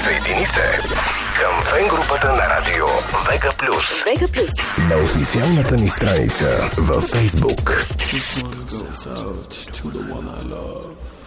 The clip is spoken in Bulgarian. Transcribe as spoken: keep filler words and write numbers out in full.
Присъедини се към фен групата на радио Вега Плюс. Вега Плюс. На официалната ни страница във Фейсбук. This one goes out to the one I love.